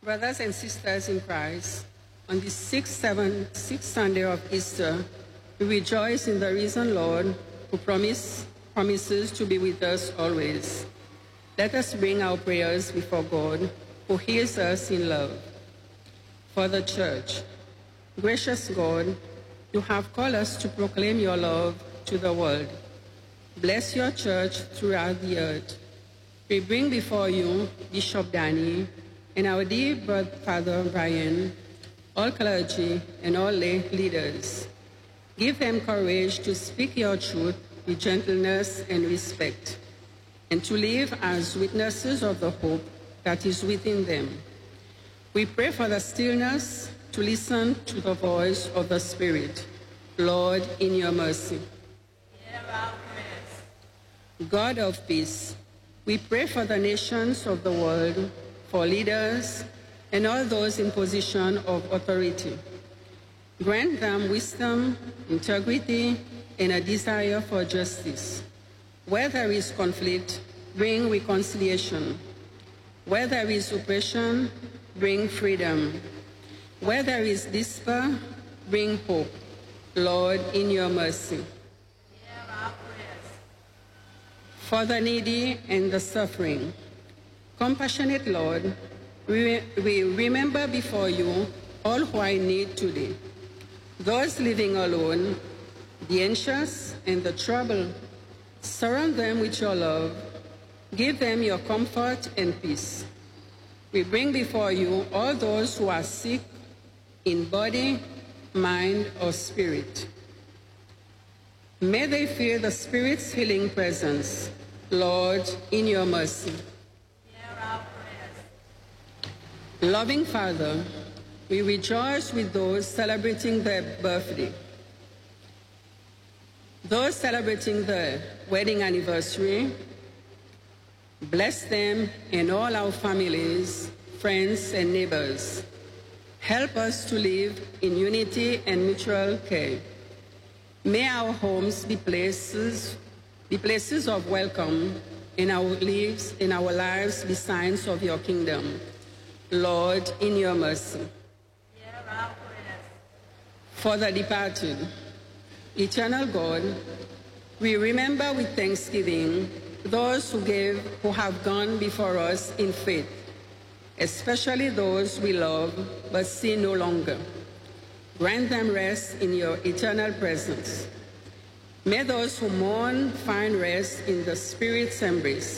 Brothers and sisters in Christ, on the sixth Sunday of Easter, we rejoice in the risen Lord who promises to be with us always. Let us bring our prayers before God, who hears us in love. For the Church, gracious God, you have called us to proclaim your love to the world. Bless your Church throughout the earth. We bring before you Bishop Danny and our dear brother Father Brian, all clergy and all lay leaders. Give them courage to speak your truth with gentleness and respect, and to live as witnesses of the hope that is within them. We pray for the stillness to listen to the voice of the Spirit. Lord, in your mercy. Hear our prayers. God of peace, we pray for the nations of the world, for leaders, and all those in position of authority. Grant them wisdom, integrity, and a desire for justice. Where there is conflict, bring reconciliation. Where there is oppression, bring freedom. Where there is despair, bring hope. Lord, in your mercy. Hear our prayers. For the needy and the suffering, compassionate Lord, we remember before you all who are in need today. Those living alone, the anxious and the troubled, surround them with your love. Give them your comfort and peace. We bring before you all those who are sick in body, mind, or spirit. May they feel the Spirit's healing presence. Lord, in your mercy. Hear our prayers. Loving Father, we rejoice with those celebrating their birthday, those celebrating their wedding anniversary. Bless them and all our families, friends, and neighbors. Help us to live in unity and mutual care. May our homes be places of welcome, and our lives be signs of your kingdom. Lord, in your mercy. Hear our prayers. For the departed, eternal God, we remember with thanksgiving those who have gone before us in faith, especially those we love but see no longer. Grant them rest in your eternal presence. May those who mourn find rest in the Spirit's embrace.